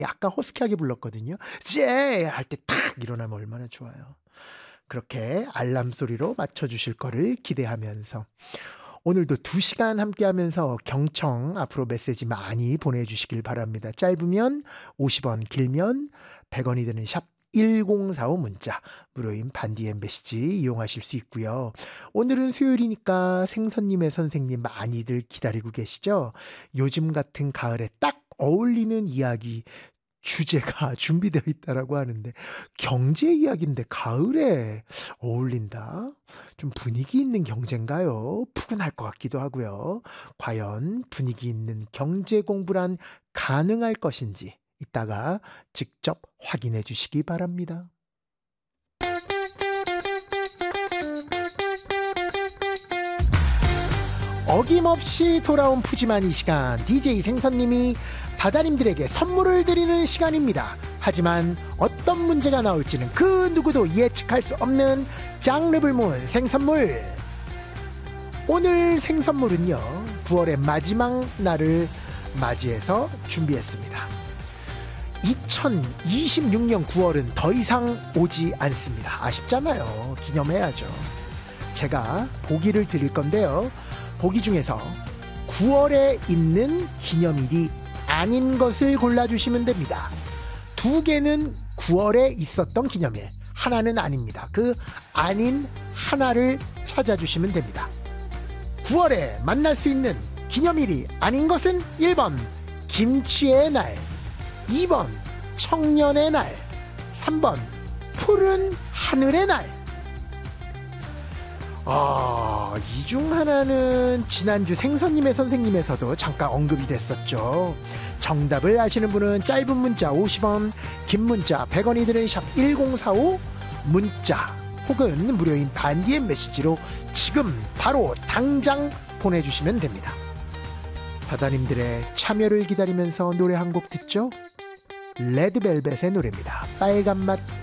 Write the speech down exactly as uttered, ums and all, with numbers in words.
약간 허스키하게 불렀거든요. 제 할 때 탁 일어나면 얼마나 좋아요. 그렇게 알람 소리로 맞춰주실 거를 기대하면서 오늘도 두 시간 함께하면서 경청 앞으로 메시지 많이 보내주시길 바랍니다. 짧으면 오십 원, 길면 백 원이 드는 샵 일공사오 문자, 무료인 반디엠 메시지 이용하실 수 있고요. 오늘은 수요일이니까 생선님의 선생님 많이들 기다리고 계시죠? 요즘 같은 가을에 딱 어울리는 이야기 주제가 준비되어 있다라고 하는데, 경제 이야기인데 가을에 어울린다? 좀 분위기 있는 경제인가요? 푸근할 것 같기도 하고요. 과연 분위기 있는 경제 공부란 가능할 것인지 이따가 직접 확인해 주시기 바랍니다. 어김없이 돌아온 푸짐한 이 시간, 디제이 생선님이 바다님들에게 선물을 드리는 시간입니다. 하지만 어떤 문제가 나올지는 그 누구도 예측할 수 없는 장르를 모은 생선물. 오늘 생선물은요, 구월의 마지막 날을 맞이해서 준비했습니다. 이천이십육 년 구월은 더 이상 오지 않습니다. 아쉽잖아요. 기념해야죠. 제가 보기를 드릴 건데요, 보기 중에서 구월에 있는 기념일이 아닌 것을 골라주시면 됩니다. 두 개는 구월에 있었던 기념일, 하나는 아닙니다. 그 아닌 하나를 찾아주시면 됩니다. 구월에 만날 수 있는 기념일이 아닌 것은 일 번 김치의 날, 이 번 청년의 날, 삼 번 푸른 하늘의 날. 아, 이 중 하나는 지난주 생선님의 선생님에서도 잠깐 언급이 됐었죠. 정답을 아시는 분은 짧은 문자 오십 원, 긴 문자 백 원이 드는 샵 일공사오 문자 혹은 무료인 반디엠 메시지로 지금 바로 당장 보내주시면 됩니다. 바다님들의 참여를 기다리면서 노래 한 곡 듣죠? 레드벨벳의 노래입니다. 빨간맛